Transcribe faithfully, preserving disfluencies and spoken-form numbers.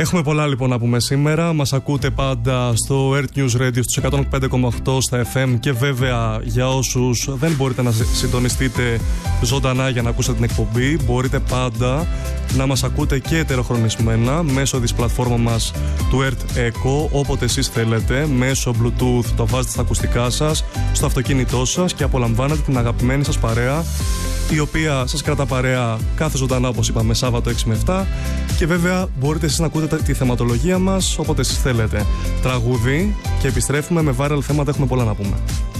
Έχουμε πολλά λοιπόν να πούμε σήμερα. Μας ακούτε πάντα στο Earth News Radio στους εκατόν πέντε κόμμα οκτώ στα εφ εμ και βέβαια για όσους δεν μπορείτε να συντονιστείτε ζωντανά για να ακούσετε την εκπομπή, μπορείτε πάντα να μας ακούτε και ετεροχρονισμένα μέσω της πλατφόρμα μας του Earth Echo, όποτε εσείς θέλετε, μέσω Bluetooth το βάζετε στα ακουστικά σας, στο αυτοκίνητό σας και απολαμβάνετε την αγαπημένη σας παρέα, η οποία σας κρατά παρέα κάθε ζωντανά, όπως είπαμε, Σάββατο έξι με επτά, και βέβαια μπορείτε εσείς να ακούτε τη θεματολογία μας όποτε εσείς θέλετε. Τραγούδι και επιστρέφουμε με viral θέματα, έχουμε πολλά να πούμε.